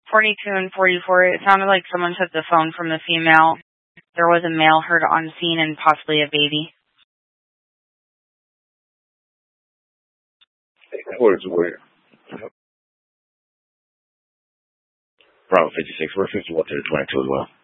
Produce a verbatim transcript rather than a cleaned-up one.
forty-two and forty-four, it sounded like someone took the phone from the female. There was a male heard on scene and possibly a baby. Where's where? Bravo fifty-six, we're fifty-one to the twenty-two as well.